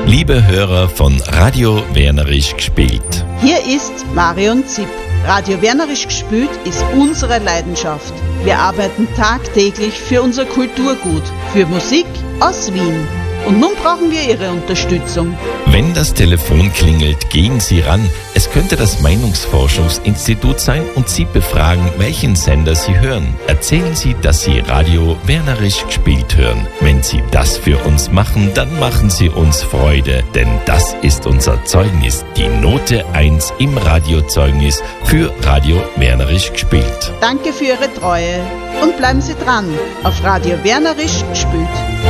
Liebe Hörer von Radio Wernerisch gespielt. Hier ist Marion Zipp. Radio Wernerisch gespielt ist unsere Leidenschaft. Wir arbeiten tagtäglich für unser Kulturgut, für Musik aus Wien. Und nun brauchen wir Ihre Unterstützung. Wenn das Telefon klingelt, gehen Sie ran. Es könnte das Meinungsforschungsinstitut sein und Sie befragen, welchen Sender Sie hören. Erzählen Sie, dass Sie Radio Wernerisch gespielt hören. Wenn Sie das für uns machen, dann machen Sie uns Freude, denn das ist unser Zeugnis, die Note 1 im Radiozeugnis für Radio Wernerisch gespielt. Danke für Ihre Treue und bleiben Sie dran auf Radio Wernerisch gespielt.